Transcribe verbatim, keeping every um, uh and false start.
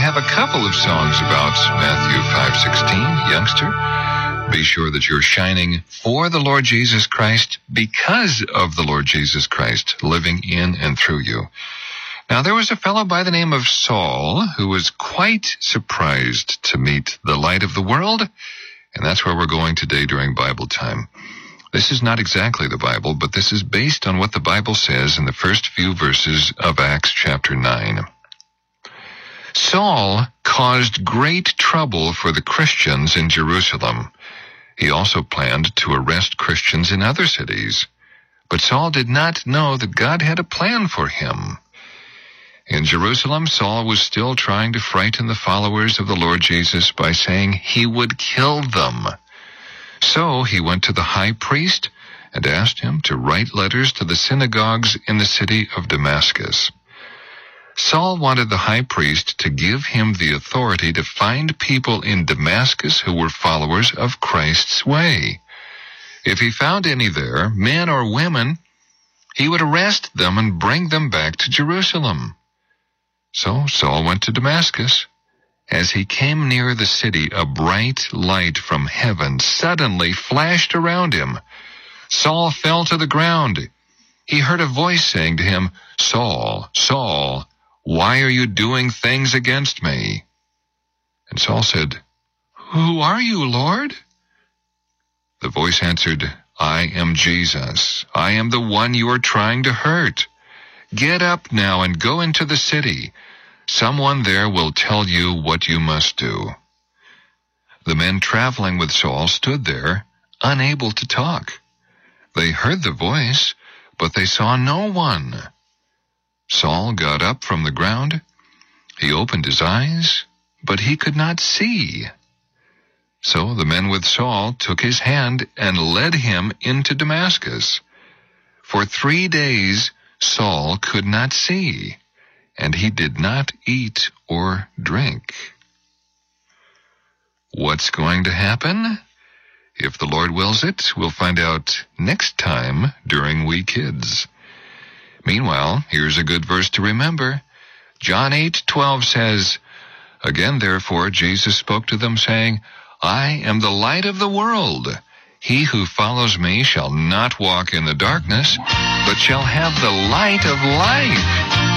have a couple of songs about Matthew five sixteen, youngster. Be sure that you're shining for the Lord Jesus Christ because of the Lord Jesus Christ living in and through you. Now, there was a fellow by the name of Saul who was quite surprised to meet the light of the world, and that's where we're going today during Bible time. This is not exactly the Bible, but this is based on what the Bible says in the first few verses of Acts chapter nine. Saul caused great trouble for the Christians in Jerusalem. He also planned to arrest Christians in other cities. But Saul did not know that God had a plan for him. In Jerusalem, Saul was still trying to frighten the followers of the Lord Jesus by saying he would kill them. So he went to the high priest and asked him to write letters to the synagogues in the city of Damascus. Saul wanted the high priest to give him the authority to find people in Damascus who were followers of Christ's way. If he found any there, men or women, he would arrest them and bring them back to Jerusalem. So Saul went to Damascus. As he came near the city, a bright light from heaven suddenly flashed around him. Saul fell to the ground. He heard a voice saying to him, "Saul, Saul, why are you doing things against me?" And Saul said, "Who are you, Lord?" The voice answered, "I am Jesus. I am the one you are trying to hurt. Get up now and go into the city. Someone there will tell you what you must do." The men traveling with Saul stood there, unable to talk. They heard the voice, but they saw no one. Saul got up from the ground. He opened his eyes, but he could not see. So the men with Saul took his hand and led him into Damascus. For three days Saul could not see, and he did not eat or drink. What's going to happen? If the Lord wills it, we'll find out next time during We Kids. Meanwhile, here's a good verse to remember. John eight twelve says, "Again, therefore, Jesus spoke to them, saying, I am the light of the world. He who follows me shall not walk in the darkness, but shall have the light of life."